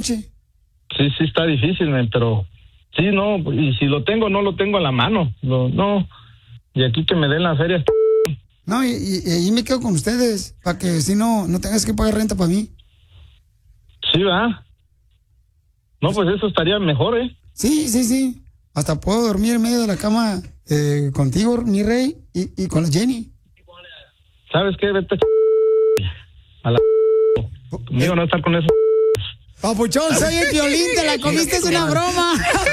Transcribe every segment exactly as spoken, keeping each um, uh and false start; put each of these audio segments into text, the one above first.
noche. Sí, sí está difícil, man, pero sí, no, y si lo tengo, no lo tengo a la mano, lo, no, y aquí que me den la feria. No, y, y, y ahí me quedo con ustedes, para que si no, no tengas que pagar renta para mí. Sí, ¿verdad? No, pues eso estaría mejor, ¿eh? Sí, sí, sí. Hasta puedo dormir en medio de la cama eh, contigo, mi rey, y, y con la Jenny. ¿Sabes qué? Vete a la... Conmigo no estar con eso. Papuchón, soy el Piolín, te la comiste, es una broma.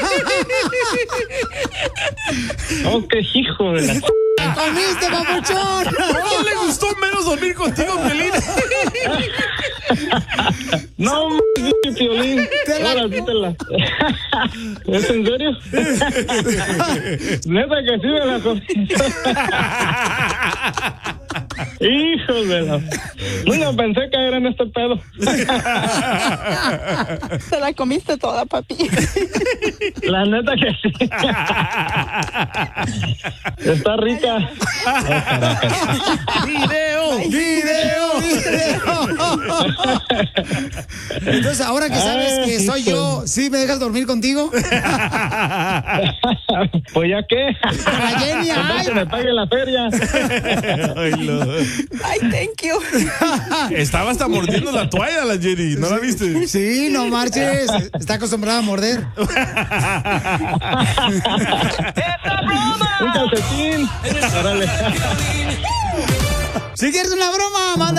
Oh, qué hijo de la... ¡La comiste, papuchón! ¿No le gustó menos dormir contigo, Piolín? No, Piolín. Te la... Ahora sí te la... ¿Es en serio? Neta que sí me la comí. Hijo de la... Nunca pensé caer en este pedo. Se la comiste toda, papi. La neta que sí. Está rica. ¡Video! ¡Video! ¡Video! Entonces, ahora que sabes que soy yo, ¿sí me dejas dormir contigo? Pues ya qué. La Jenny, ay. Que me pague la feria. Ay, no. Ay, thank you. Estaba hasta mordiendo la toalla la Jenny, ¿no la viste? Sí, no marches. Está acostumbrada a morder. Un calcetín. Órale. Si quieres una broma, manda.